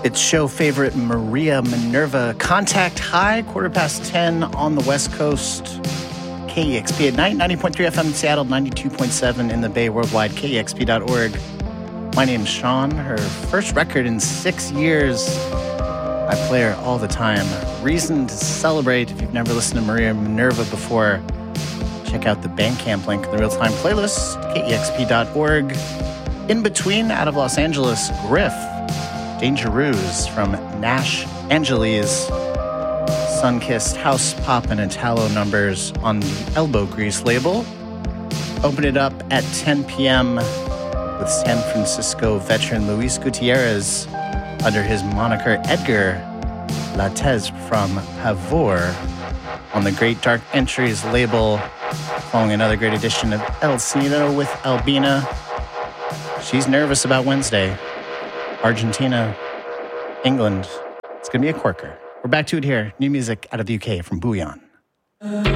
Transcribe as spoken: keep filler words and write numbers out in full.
It's show favorite Maria Minerva. Contact high, quarter past ten on the West Coast. K E X P at night, ninety point three F M in Seattle, ninety-two point seven in the Bay, worldwide, K E X P dot org. My name's Sean. Her first record in six years. I play her all the time. Reason to celebrate. If you've never listened to Maria Minerva before, check out the Bandcamp link in the real-time playlist, K E X P dot org. In between, out of Los Angeles, Griff. Dangeroos from Nash Angeles. Sun-kissed house pop and Italo numbers on the Elbow Grease label. Open it up at ten p.m. with San Francisco veteran Luis Gutierrez under his moniker Edgar Latez from Pavor on the Great Dark Entries label, following another great edition of El Sonido with Albina. She's nervous about Wednesday. Argentina, England. It's going to be a corker. We're back to it here. New music out of the U K from Bouillon.